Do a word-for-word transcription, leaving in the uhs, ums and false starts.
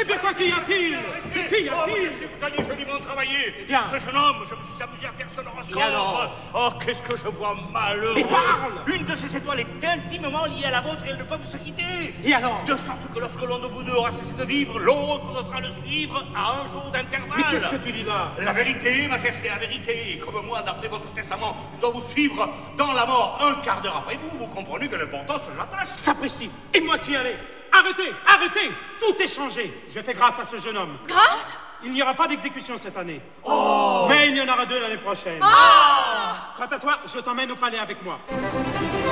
Eh bien, quoi qu'y a-t-il? Qu'y Oh, a-t-il? Majesté, vous alliez joliment travailler. Bien. Ce jeune homme, je me suis amusé à faire son horoscope. Et alors? Oh, qu'est-ce que je vois malheureux. Mais parle! Une de ces étoiles est intimement liée à la vôtre et elles ne peuvent se quitter. Et alors? De sorte que lorsque l'un de vous deux aura cessé de vivre, l'autre devra le suivre à un jour d'intervalle. Mais qu'est-ce que tu dis là? La vérité, Majesté, la vérité. Et comme moi, d'après votre testament, je dois vous suivre dans la mort un quart d'heure après vous. Vous comprenez que l'importance j'attache. Sapristi! Et moi qui allais? Arrêtez! Arrêtez! Tout est changé. Je fais grâce à ce jeune homme. Grâce? Il n'y aura pas d'exécution cette année. Oh. Mais il y en aura deux l'année prochaine. Ah! Quant à toi, je t'emmène au palais avec moi.